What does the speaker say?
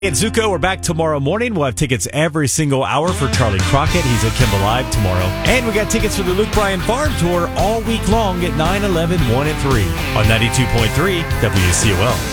At Zuko, we're back tomorrow morning. We'll have tickets every single hour for Charlie Crockett. He's at Kimball Live tomorrow. And we got tickets for the Luke Bryan Farm Tour all week long at 9, 11, 1, and 3 on 92.3 WCOL.